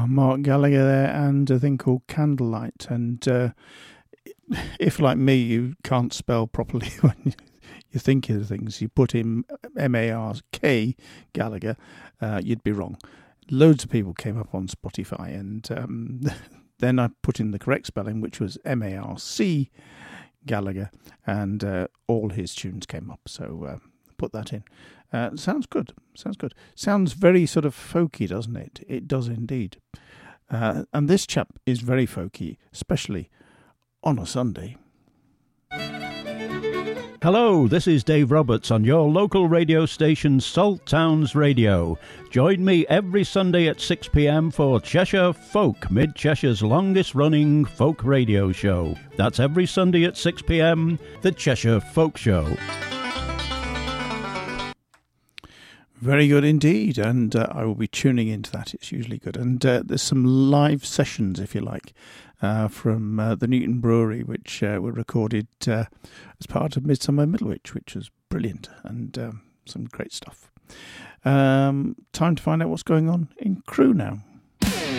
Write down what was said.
Mark Gallagher there, and a thing called Candlelight. And if, like me, you can't spell properly when you think of things, you put in M-A-R-K Gallagher, you'd be wrong. Loads of people came up on Spotify, and then I put in the correct spelling, which was M-A-R-C Gallagher, and all his tunes came up. So put that in. Sounds good. Sounds very sort of folky, doesn't it? It does indeed. And this chap is very folky, especially on a Sunday. Hello, this is Dave Roberts on your local radio station Salt Towns Radio. Join me every Sunday at 6 p.m. for Cheshire Folk, Mid-Cheshire's longest-running folk radio show. That's every Sunday at 6 p.m, the Cheshire Folk Show. Very good indeed, and I will be tuning into that. It's usually good. And there's some live sessions, if you like, from the Newton Brewery, which were recorded as part of Midsummer Middlewich, which was brilliant, and some great stuff. Time to find out what's going on in Crewe now.